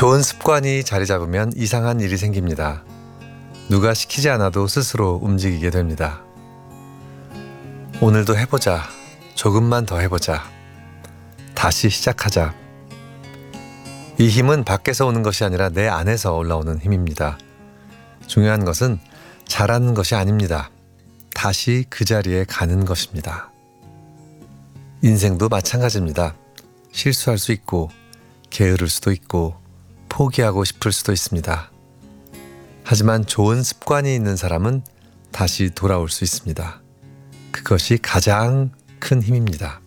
좋은 습관이 자리 잡으면 이상한 일이 생깁니다. 누가 시키지 않아도 스스로 움직이게 됩니다. 오늘도 해보자. 조금만 더 해보자. 다시 시작하자. 이 힘은 밖에서 오는 것이 아니라 내 안에서 올라오는 힘입니다. 중요한 것은 잘하는 것이 아닙니다. 다시 그 자리에 가는 것입니다. 인생도 마찬가지입니다. 실수할 수 있고 게으를 수도 있고 포기하고 싶을 수도 있습니다. 하지만 좋은 습관이 있는 사람은 다시 돌아올 수 있습니다. 그것이 가장 큰 힘입니다.